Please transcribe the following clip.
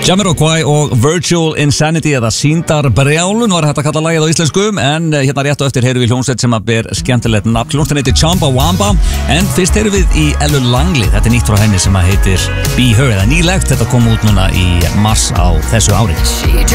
Jamiroquai og Virtual Insanity eða Sýndarbrjálun var hægt að kalla lagið á íslenskum, en hérna rétt á eftir heyrum við hljómsveit sem að ber skemmtilegt nafn. Hljómsveitin heitir Chumbawamba, en fyrst heyrum við í Ellu Langley. Þetta er nýtt frá henni sem að heitir Be Her eða nýlegt. Þetta kom út núna í mars á þessu ári.